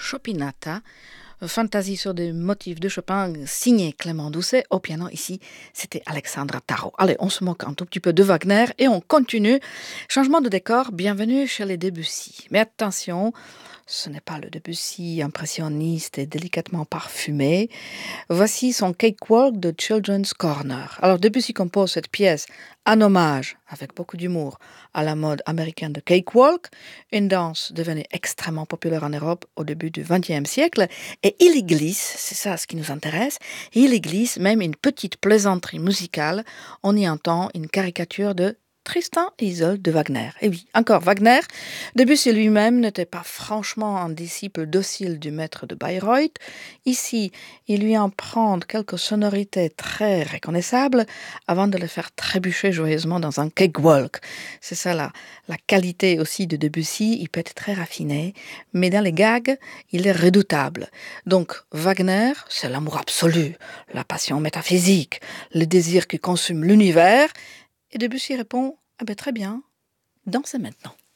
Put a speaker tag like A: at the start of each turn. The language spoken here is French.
A: Chopinata, fantaisie sur des motifs de Chopin, signé Clément Doucet. Au piano, ici, c'était Alexandra Tarot. Allez, on se moque un tout petit peu de Wagner et on continue. Changement de décor, bienvenue chez les Debussy. Mais attention, ce n'est pas le Debussy impressionniste et délicatement parfumé. Voici son Cakewalk de Children's Corner. Alors Debussy compose cette pièce en hommage, avec beaucoup d'humour, à la mode américaine de Cakewalk, une danse devenue extrêmement populaire en Europe au début du XXe siècle, et il y glisse, c'est ça ce qui nous intéresse, il y glisse même une petite plaisanterie musicale, on y entend une caricature de Tristan et Isolde de Wagner. Et oui, encore Wagner. Debussy lui-même n'était pas franchement un disciple docile du maître de Bayreuth. Ici, il lui en prend quelques sonorités très reconnaissables avant de le faire trébucher joyeusement dans un cakewalk. C'est ça la qualité aussi de Debussy. Il peut être très raffiné, mais dans les gags, il est redoutable. Donc, Wagner, c'est l'amour absolu, la passion métaphysique, le désir qui consume l'univers. Et Debussy répond, ah ben très bien, dansez maintenant.